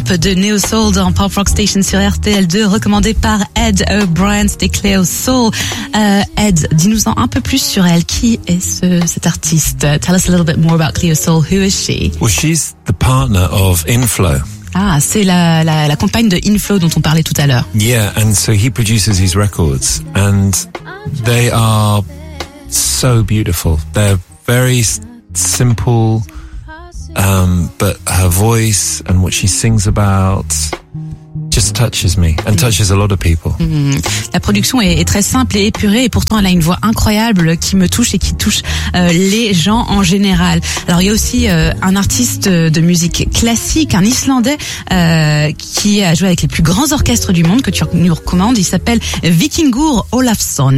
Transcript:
Jump de Neo Soul dans Pop Rock Station sur RTL2, recommandé par Ed O'Brien, c'était Cleo Soul. Ed, dis-nous-en un peu plus sur elle. Qui est cet artiste? Tell us a little bit more about Cleo Soul. Who is she? Well, she's the partner of Inflow. Ah, c'est la compagne de Inflow dont on parlait tout à l'heure. Yeah, and so he produces his records, and they are so beautiful. They're very simple, but her voice and what she sings about just touches me and touches a lot of people. La production est très simple et épurée et pourtant elle a une voix incroyable qui me touche et qui touche les gens en général. Alors il y a aussi un artiste de musique classique, un Islandais qui a joué avec les plus grands orchestres du monde que tu nous recommandes. Il s'appelle Vikingur Olafsson.